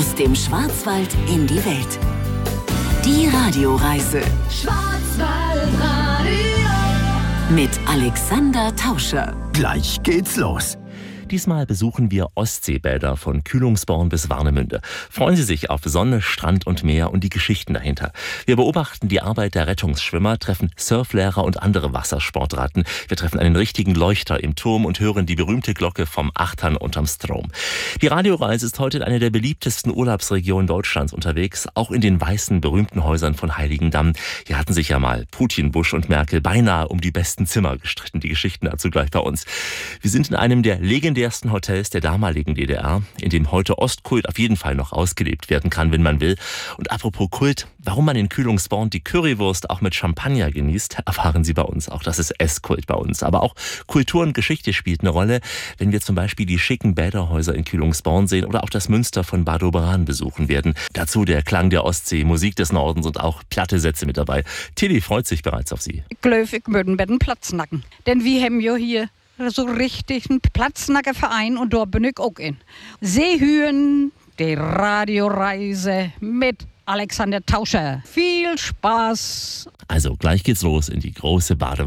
Aus dem Schwarzwald in die Welt. Die Radioreise. Schwarzwaldradio. Mit Alexander Tauscher. Gleich geht's los. Diesmal besuchen wir Ostseebäder von Kühlungsborn bis Warnemünde. Freuen Sie sich auf Sonne, Strand und Meer und die Geschichten dahinter. Wir beobachten die Arbeit der Rettungsschwimmer, treffen Surflehrer und andere Wassersportratten. Wir treffen einen richtigen Leuchter im Turm und hören die berühmte Glocke vom Achtern unterm Strom. Die Radioreise ist heute in einer der beliebtesten Urlaubsregionen Deutschlands unterwegs, auch in den weißen, berühmten Häusern von Heiligendamm. Hier hatten sich ja mal Putin, Bush und Merkel beinahe um die besten Zimmer gestritten. Die Geschichten dazu gleich bei uns. Wir sind in einem der legendärsten Hotels der damaligen DDR, in dem heute Ostkult auf jeden Fall noch ausgelebt werden kann, wenn man will. Und apropos Kult, warum man in Kühlungsborn die Currywurst auch mit Champagner genießt, erfahren Sie bei uns. Auch das ist Esskult bei uns. Aber auch Kultur und Geschichte spielt eine Rolle, wenn wir zum Beispiel die schicken Bäderhäuser in Kühlungsborn sehen oder auch das Münster von Bad Oberan besuchen werden. Dazu der Klang der Ostsee, Musik des Nordens und auch platte Sätze mit dabei. Tilly freut sich bereits auf Sie. Ich glaube, ich würde einen Platz nacken. Denn wir haben ja hier so richtig einen Platznackerverein und dort bin ich auch in. Seehöhen, die Radioreise mit Alexander Tauscher. Viel Spaß! Also gleich geht's los in die große Badewanne.